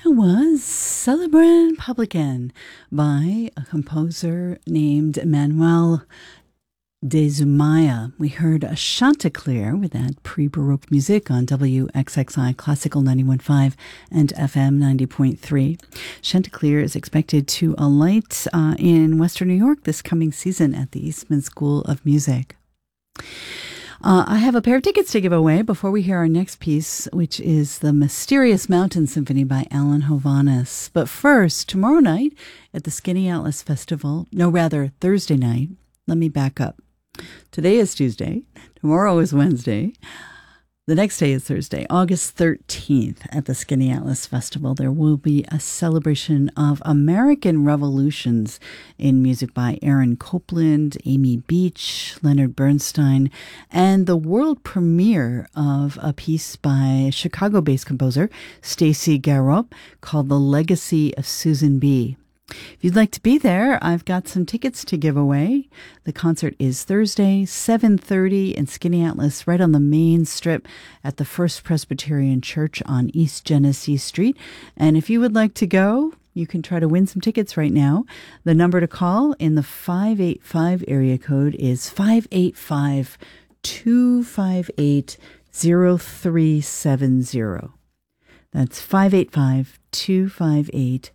It was Celebrant Publican by a composer named Manuel de Zumaya. We heard a Chanticleer with that pre-Baroque music on WXXI Classical 91.5 and FM 90.3. Chanticleer is expected to alight in Western New York this coming season at the Eastman School of Music. I have a pair of tickets to give away before we hear our next piece, which is The Mysterious Mountain Symphony by Alan Hovhaness. But first, tomorrow night at the Skinny Atlas Festival, Thursday night, let me back up. Today is Tuesday, tomorrow is Wednesday, the next day is Thursday, August 13th at the Skinny Atlas Festival. There will be a celebration of American revolutions in music by Aaron Copland, Amy Beach, Leonard Bernstein, and the world premiere of a piece by Chicago-based composer Stacy Garrop called The Legacy of Susan B. If you'd like to be there, I've got some tickets to give away. The concert is Thursday, 7:30 in Skinny Atlas, right on the main strip at the First Presbyterian Church on East Genesee Street. And if you would like to go, you can try to win some tickets right now. The number to call in the 585 area code is 585-258-0370. That's 585-258-0370.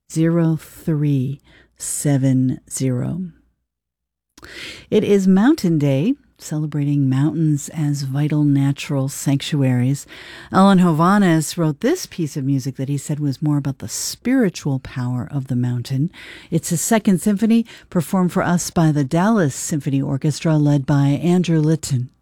0370. It is Mountain Day, celebrating mountains as vital natural sanctuaries. Alan Hovhaness wrote this piece of music that he said was more about the spiritual power of the mountain. It's his second symphony, performed for us by the Dallas Symphony Orchestra, led by Andrew Litton.